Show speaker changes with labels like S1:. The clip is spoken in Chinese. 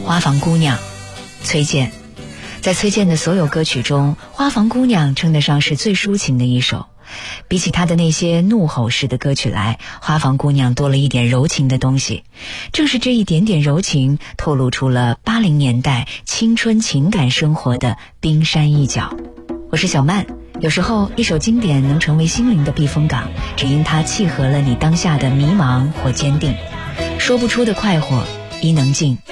S1: 花房姑娘，崔健。在崔健的所有歌曲中，花房姑娘称得上是最抒情的一首。比起他的那些怒吼式的歌曲来，花房姑娘多了一点柔情的东西。正是这一点点柔情，透露出了80年代青春情感生活的冰山一角。我是小曼，有时候一首经典能成为心灵的避风港，只因它契合了你当下的迷茫或坚定。说不出的快活，伊能静。